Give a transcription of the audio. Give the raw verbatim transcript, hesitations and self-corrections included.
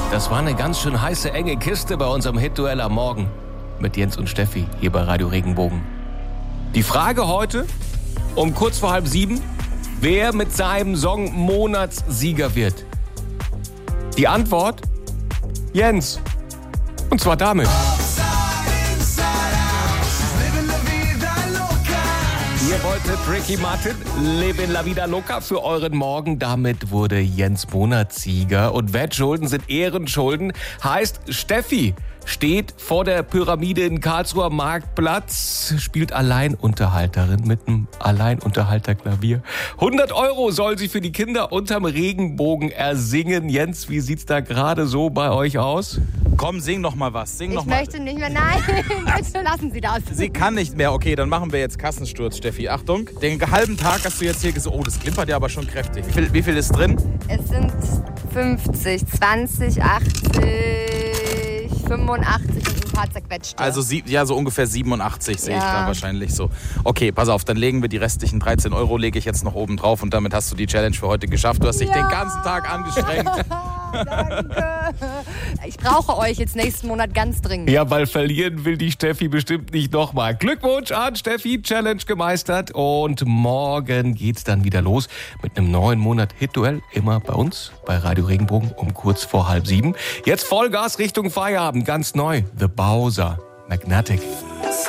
Das war eine ganz schön heiße, enge Kiste bei unserem Hit-Duell am Morgen mit Jens und Steffi hier bei Radio Regenbogen. Die Frage heute um kurz vor halb sieben, wer mit seinem Song Monatssieger wird. Die Antwort? Jens. Und zwar damit. Ihr wolltet Ricky Martin, Livin La Vida Loca für euren Morgen. Damit wurde Jens Monatssieger. Und Wettschulden sind Ehrenschulden. Heißt, Steffi steht vor der Pyramide in Karlsruher Marktplatz, spielt Alleinunterhalterin mit einem Alleinunterhalterklavier. hundert Euro soll sie für die Kinder unterm Regenbogen ersingen. Jens, wie sieht's da gerade so bei euch aus? Komm, sing noch mal was. Sing Ich noch mal. möchte nicht mehr, nein, bitte lassen Sie das. Sie kann nicht mehr. Okay, dann machen wir jetzt Kassensturz, Steffi. Achtung, den halben Tag hast du jetzt hier gesagt. Oh, das klimpert ja aber schon kräftig. Wie viel, wie viel ist drin? Es sind fünfzig, zwanzig, achtzig, fünfundachtzig und ein paar zerquetschte. Also sie, ja, so ungefähr siebenundachtzig sehe ich Ja. da wahrscheinlich so. Okay, pass auf, dann legen wir die restlichen dreizehn Euro, lege ich jetzt noch oben drauf und damit hast du die Challenge für heute geschafft. Du hast dich Ja. den ganzen Tag angestrengt. Danke. Ich brauche euch jetzt nächsten Monat ganz dringend. Ja, weil verlieren will die Steffi bestimmt nicht nochmal. Glückwunsch an Steffi, Challenge gemeistert. Und morgen geht's dann wieder los mit einem neuen Monat Hit-Duell. Immer bei uns, bei Radio Regenbogen um kurz vor halb sieben. Jetzt Vollgas Richtung Feierabend, ganz neu. The Bowser, Magnetic.